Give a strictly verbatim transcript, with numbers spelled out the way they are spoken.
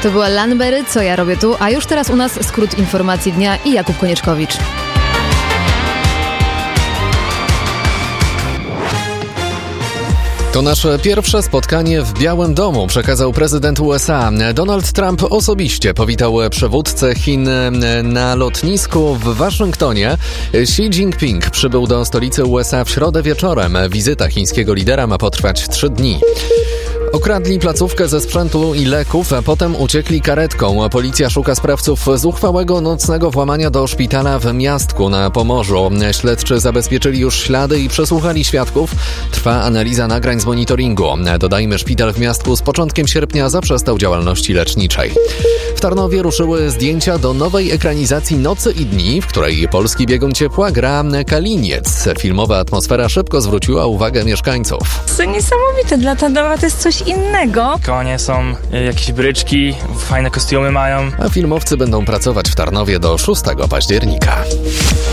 To była Lanbery, Co ja robię tu, a już teraz u nas skrót informacji dnia i Jakub Konieczkowicz. To nasze pierwsze spotkanie w Białym Domu, przekazał prezydent U S A. Donald Trump osobiście powitał przywódcę Chin na lotnisku w Waszyngtonie. Xi Jinping przybył do stolicy U S A w środę wieczorem. Wizyta chińskiego lidera ma potrwać trzy dni. Okradli placówkę ze sprzętu i leków, a potem uciekli karetką. Policja szuka sprawców zuchwałego nocnego włamania do szpitala w Miastku na Pomorzu. Śledczy zabezpieczyli już ślady i przesłuchali świadków. Trwa analiza nagrań z monitoringu. Dodajmy, szpital w Miastku z początkiem sierpnia zaprzestał działalności leczniczej. W Tarnowie ruszyły zdjęcia do nowej ekranizacji Nocy i dni, w której polski biegun ciepła gra Kaliniec. Filmowa atmosfera szybko zwróciła uwagę mieszkańców. To niesamowite, dla Tarnowa to jest coś innego. Konie są, jakieś bryczki, fajne kostiumy mają. A filmowcy będą pracować w Tarnowie do szóstego października.